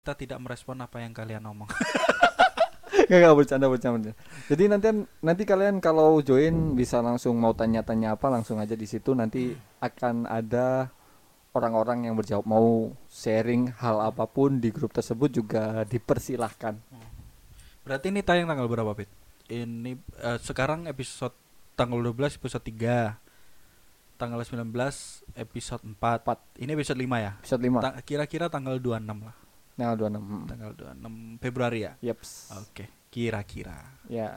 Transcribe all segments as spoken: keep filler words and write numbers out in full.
kita tidak merespon apa yang kalian ngomong. Gak, gak bercanda, bercanda. Jadi nanti nanti kalian kalau join bisa langsung mau tanya-tanya apa langsung aja di situ. Nanti akan ada orang-orang yang berjawab, mau sharing hal apapun di grup tersebut juga dipersilahkan. Berarti ini tayang tanggal berapa, Pit? Ini uh, sekarang episode tanggal dua belas episode tiga. Tanggal sembilan belas episode empat. empat. Ini episode lima ya? Episode lima. Ta- kira-kira tanggal dua puluh enam lah. Tanggal dua puluh enam. Hmm. Tanggal dua puluh enam Februari ya? Yeps. Oke, kira-kira. Ya.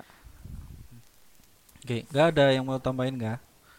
Oke, enggak ada yang mau tambahin enggak?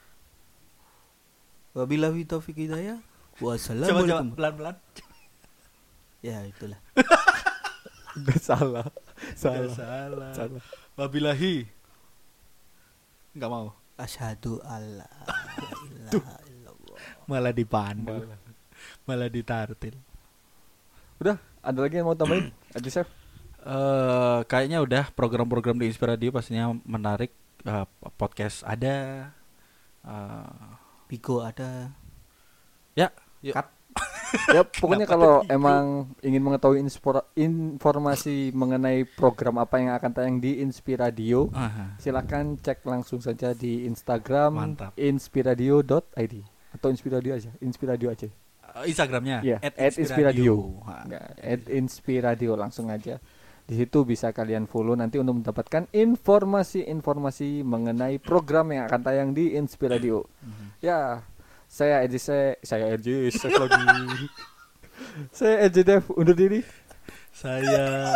Wabillahi taufiq hidayah. Coba coba Wassalamualaikum. pelan-pelan. Ya itulah. Udah salah. Salah. Salah. Salah. Salah. Wabillahi. Enggak mau. Asyhadu alla ilaha illallah. Malah dipandu. Malah. Malah ditartil. Udah, ada lagi yang mau tambahin? Adi Chef? Eh, kayaknya udah program-program di Inspira Radio pastinya menarik. Eh, podcast ada. Eh, Bigo ada. ya, yuk. Cut. Ya pokoknya kalau emang ingin mengetahui inspora- informasi mengenai program apa yang akan tayang di Inspiradio, Aha. silakan cek langsung saja di Instagram Mantap. inspiradio dot i d atau Inspiradio aja, Inspiradio aja. Eh, Instagramnya Iya, at at Inspiradio. Ha. Nggak, at Inspiradio langsung aja. Di situ bisa kalian follow nanti untuk mendapatkan informasi-informasi mengenai program yang akan tayang di Inspiradio. Mhm. Ya, saya Edi Se, saya Edi Chef lagi. Saya Edi Dev undur diri. Saya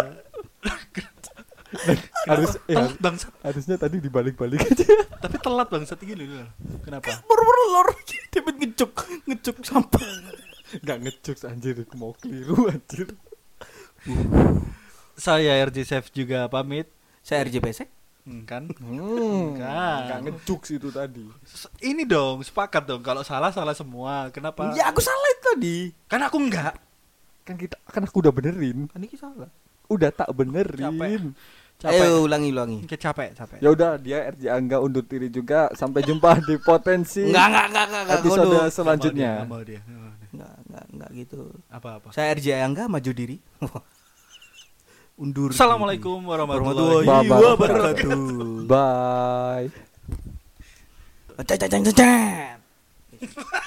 Harus ya, telat bangsat, harusnya tadi dibalik-balik aja. tapi telat bangsat gini loh. Kenapa? Buru-buru lor. Dapat ngecuk, ngecuk sampah. Enggak ngecuk anjir, mau keliru anjir. Saya R J Chef juga pamit. Saya R J Pesek. Hmm, kan? Hmm, Enggak. enggak ngecuk sih itu tadi. S- Ini dong, sepakat dong. Kalau salah salah semua. Kenapa? Ya aku salah itu tadi. Kan aku enggak. Kan kita kan aku udah benerin. Kan ini salah. Udah tak benerin. Capek. Capek. Ayo ulangi ulangi. Oke, capek, capek. Ya udah, dia R J Angga undur diri juga. Sampai jumpa di potensi Enggak enggak enggak enggak enggak. episode Ngono. selanjutnya. Nggak mau dia, nggak mau dia. Enggak enggak enggak gitu. Apa-apa. Saya R J Angga maju diri. Undur. Assalamualaikum warahmatullahi warahmatullahi wabarakatuh. wabarakatuh. Bye. Cek cek cek cek.